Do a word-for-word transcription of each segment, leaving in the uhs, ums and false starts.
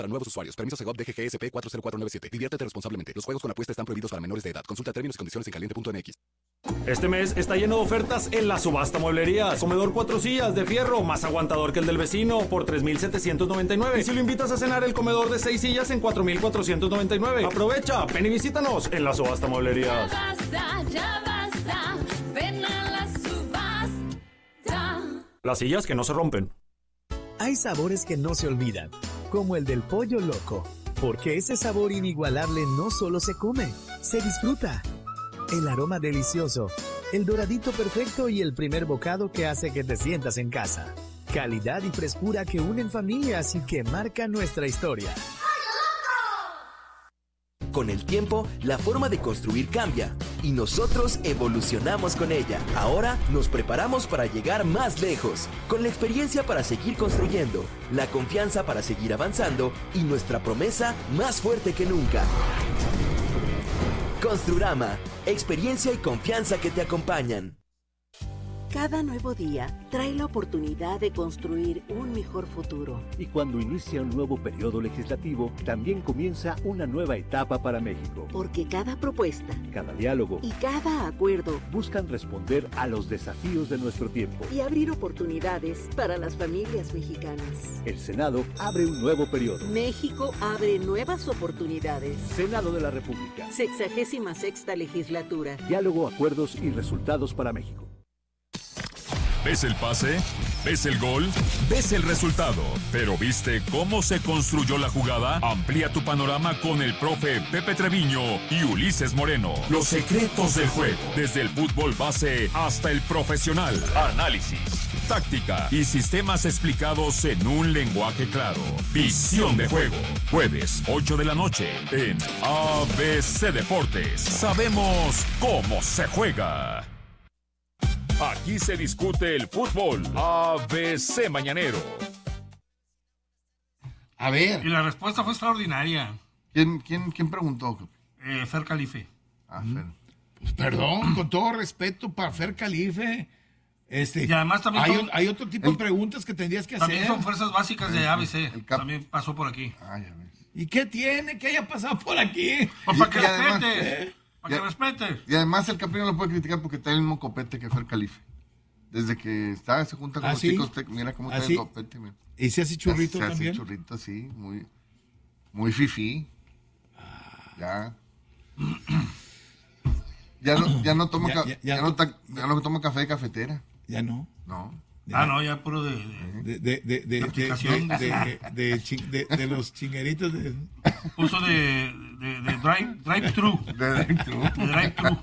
Para nuevos usuarios, permiso Segov D G G S P cuatro cero cuatro nueve siete. Diviértete responsablemente. Los juegos con apuesta están prohibidos para menores de edad. Consulta términos y condiciones en caliente punto m x. Este mes está lleno de ofertas en la subasta mueblerías. Comedor cuatro sillas de fierro, más aguantador que el del vecino, por tres mil setecientos noventa y nueve. Y si lo invitas a cenar, el comedor de seis sillas en cuatro mil cuatrocientos noventa y nueve. Aprovecha, ven y visítanos en la subasta mueblerías. Ya basta, ya basta, ven a la subasta. Las sillas que no se rompen. Hay sabores que no se olvidan, como el del pollo loco, porque ese sabor inigualable no solo se come, se disfruta. El aroma delicioso, el doradito perfecto y el primer bocado que hace que te sientas en casa. Calidad y frescura que unen familias y que marcan nuestra historia. Con el tiempo, la forma de construir cambia y nosotros evolucionamos con ella. Ahora nos preparamos para llegar más lejos, con la experiencia para seguir construyendo, la confianza para seguir avanzando y nuestra promesa más fuerte que nunca. Construrama, experiencia y confianza que te acompañan. Cada nuevo día trae la oportunidad de construir un mejor futuro. Y cuando inicia un nuevo periodo legislativo, también comienza una nueva etapa para México. Porque cada propuesta, cada diálogo y cada acuerdo buscan responder a los desafíos de nuestro tiempo y abrir oportunidades para las familias mexicanas. El Senado abre un nuevo periodo. México abre nuevas oportunidades. Senado de la República. Sexagésima sexta legislatura. Diálogo, acuerdos y resultados para México. ¿Ves el pase? ¿Ves el gol? ¿Ves el resultado? ¿Pero viste cómo se construyó la jugada? Amplía tu panorama con el profe Pepe Treviño y Ulises Moreno. Los secretos del juego, desde el fútbol base hasta el profesional. Análisis, táctica y sistemas explicados en un lenguaje claro. Visión de juego. Jueves, ocho de la noche, en A B C Deportes. Sabemos cómo se juega. Aquí se discute el fútbol. A B C Mañanero. A ver. Y la respuesta fue extraordinaria. ¿Quién, quién, quién preguntó? Eh, Fer Calife. Ah, Fer. Pues perdón, con todo respeto para Fer Calife. Este, y además también hay, son, hay otro tipo el, de preguntas que tendrías que también hacer. También son fuerzas básicas de el, A B C. el cap... También pasó por aquí. Ah, ya ves. ¿Y qué tiene que haya pasado por aquí? Pues para que respete. ¿eh? Para que respete. Y además el campeón no lo puede criticar porque trae el mismo copete que Fer Calife. Desde que está, se junta con ¿Ah, los sí? chicos, te, mira cómo trae ¿Ah, sí? el copete. Mira. ¿Y se hace churrito se, se también? Se hace churrito, sí, muy, muy fifí. Ah. Ya. Ya no, ya no toma ya, ya, ya, ya, ya, no ta, ya no toma café de cafetera. Ya no. No. Ah, no, ya puro de de de de de de, de, de, de, de, de los chingueritos de puso de de, de drive drive thru de drive thru de drive thru.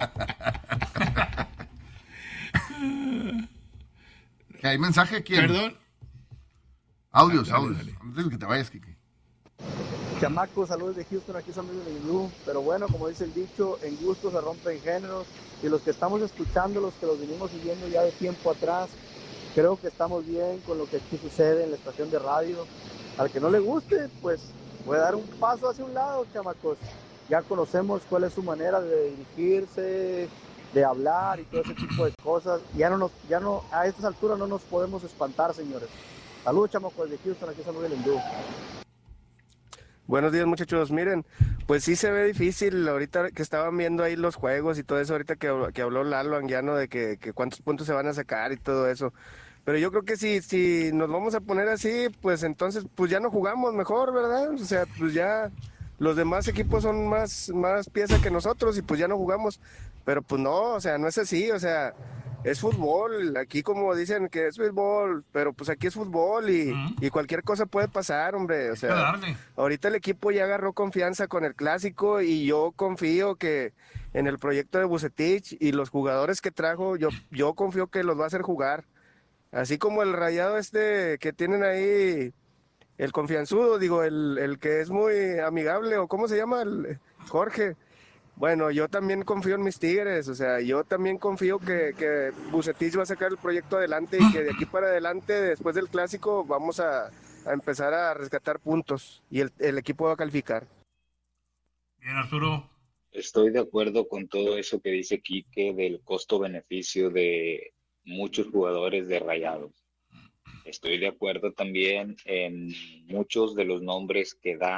¿Hay mensaje aquí? Perdón. Audios, ah, dale, audios. Dale. Antes de que te vayas, Kike. Chamacos, saludos de Houston, aquí son amigos de Blue. Pero bueno, como dice el dicho, en gusto se rompen géneros. Y los que estamos escuchando, los que los venimos siguiendo ya de tiempo atrás, creo que estamos bien con lo que aquí sucede en la estación de radio. Al que no le guste, pues puede dar un paso hacia un lado, chamacos. Ya conocemos cuál es su manera de dirigirse, de hablar y todo ese tipo de cosas. Ya no nos, ya no, a estas alturas no nos podemos espantar, señores. Saludos, chamacos, de Houston, aquí Samuel Hindú. Buenos días, muchachos. Miren, pues sí se ve difícil ahorita que estaban viendo ahí los juegos y todo eso, ahorita que, que habló Lalo Anguiano de que, que cuántos puntos se van a sacar y todo eso. Pero yo creo que si, si nos vamos a poner así, pues entonces pues ya no jugamos mejor, ¿verdad? O sea, pues ya los demás equipos son más, más pieza que nosotros y pues ya no jugamos. Pero pues no, o sea, no es así, o sea, es fútbol. Aquí como dicen que es fútbol, pero pues aquí es fútbol y, uh-huh. y cualquier cosa puede pasar, hombre. O sea, ahorita el equipo ya agarró confianza con el clásico y yo confío que en el proyecto de Vucetich y los jugadores que trajo, yo, yo confío que los va a hacer jugar. Así como el rayado este que tienen ahí, el confianzudo, digo, el, el que es muy amigable, o ¿cómo se llama? El, Jorge. Bueno, yo también confío en mis Tigres, o sea, yo también confío que, que Vucetich va a sacar el proyecto adelante y que de aquí para adelante, después del clásico, vamos a, a empezar a rescatar puntos y el, el equipo va a calificar. Bien, Arturo. Estoy de acuerdo con todo eso que dice Quique del costo-beneficio de muchos jugadores de Rayados. Estoy de acuerdo también en muchos de los nombres que da